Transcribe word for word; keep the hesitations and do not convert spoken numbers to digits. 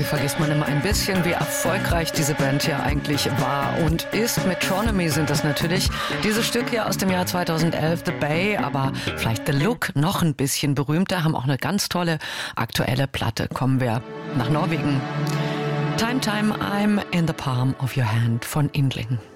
irgendwie vergisst man immer ein bisschen, wie erfolgreich diese Band hier eigentlich war und ist. Metronomy sind das natürlich. Dieses Stück hier aus dem Jahr zweitausendelf, The Bay, aber vielleicht The Look noch ein bisschen berühmter, haben auch eine ganz tolle aktuelle Platte. Kommen wir nach Norwegen. Time, Time, I'm in the palm of your hand von Yndling.